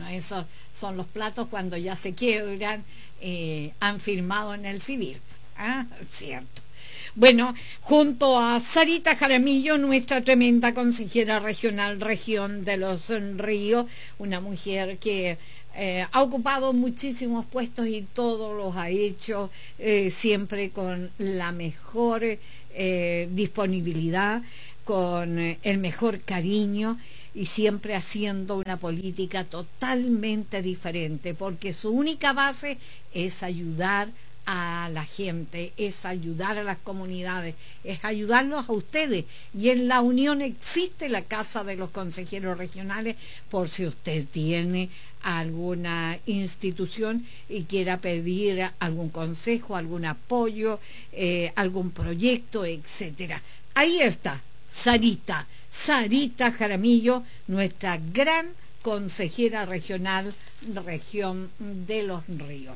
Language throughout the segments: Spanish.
esos son los platos cuando ya se quiebran, han firmado en el civil. Ah, cierto. Bueno, junto a Sarita Jaramillo, nuestra tremenda consejera regional, región de los Ríos, una mujer que ha ocupado muchísimos puestos y todos los ha hecho siempre con la mejor disponibilidad, con el mejor cariño y siempre haciendo una política totalmente diferente, porque su única base es ayudar a la gente, es ayudar a las comunidades, es ayudarlos a ustedes. Y en la Unión existe la Casa de los Consejeros Regionales, por si usted tiene alguna institución y quiera pedir algún consejo, algún apoyo, algún proyecto, etcétera. Ahí está, Sarita Jaramillo, nuestra gran consejera regional, región de los Ríos.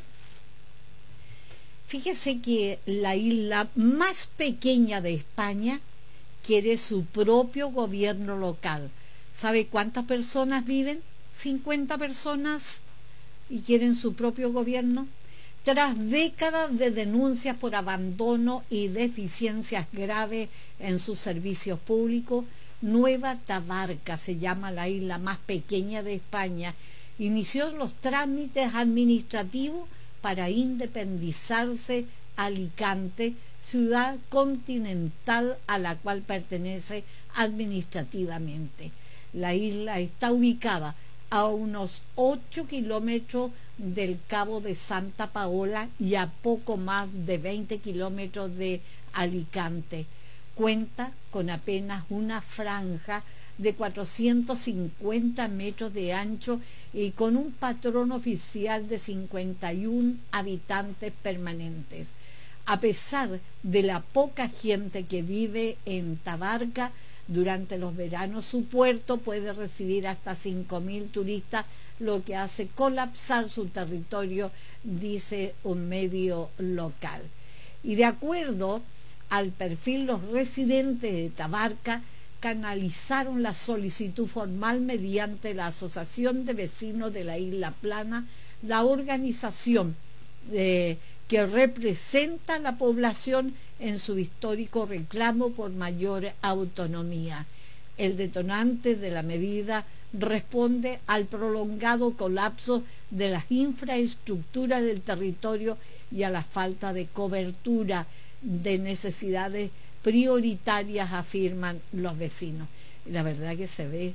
Fíjese que la isla más pequeña de España quiere su propio gobierno local. ¿Sabe cuántas personas viven? 50 personas y quieren su propio gobierno. Tras décadas de denuncias por abandono y deficiencias graves en sus servicios públicos, Nueva Tabarca, se llama la isla más pequeña de España, inició los trámites administrativos para independizarse Alicante, ciudad continental a la cual pertenece administrativamente. La isla está ubicada a unos 8 kilómetros del Cabo de Santa Paola y a poco más de 20 kilómetros de Alicante. Cuenta con apenas una franja de 450 metros de ancho y con un patrón oficial de 51 habitantes permanentes. A pesar de la poca gente que vive en Tabarca, durante los veranos su puerto puede recibir hasta 5.000 turistas, lo que hace colapsar su territorio, dice un medio local. Y de acuerdo al perfil, los residentes de Tabarca canalizaron la solicitud formal mediante la Asociación de Vecinos de la Isla Plana, la organización que representa a la población en su histórico reclamo por mayor autonomía. El detonante de la medida responde al prolongado colapso de las infraestructuras del territorio y a la falta de cobertura de necesidades prioritarias, afirman los vecinos. Y la verdad que se ve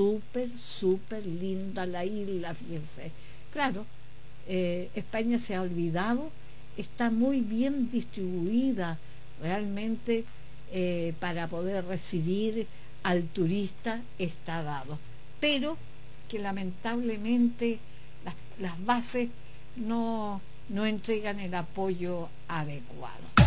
súper linda la isla, fíjense. Claro, España se ha olvidado, está muy bien distribuida realmente, para poder recibir al turista está dado, pero que lamentablemente las bases no entregan el apoyo adecuado.